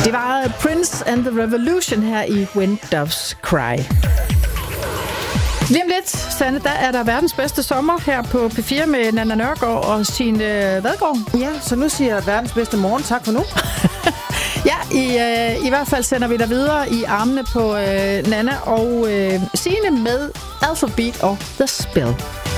Det var Prince and the Revolution her i When Doves Cry. Lige om lidt, Sanne, der er der verdens bedste sommer her på P4 med Nanna Nørgaard og Signe Vadgaard. Ja, så nu siger jeg verdens bedste morgen. Tak for nu. Ja, i hvert fald sender vi dig videre i armene på Nanna og Signe med Alphabet og The Spell.